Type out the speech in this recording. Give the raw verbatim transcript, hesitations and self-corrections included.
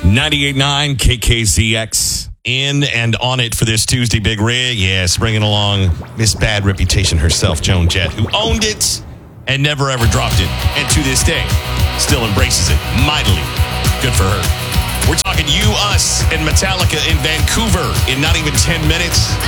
ninety-eight point nine K K Z X in and on it for this Tuesday, Big Rig. Yes, bringing along Miss Bad Reputation herself, Joan Jett, who owned it and never ever dropped it. And to this day, still embraces it mightily. Good for her. We're talking You, Us, and Metallica in Vancouver in not even ten minutes.